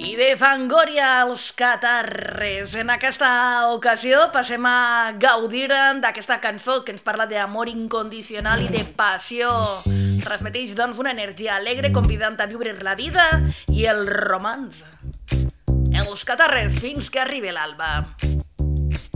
I de Fangoria als Catarres. En aquesta ocasió passem a gaudir d'aquesta cançó que ens parla d'amor incondicional i de passió. Transmeteix, doncs, una energia alegre convidant a viure la vida i el romanç. Els Catarres fins que arribi l'alba.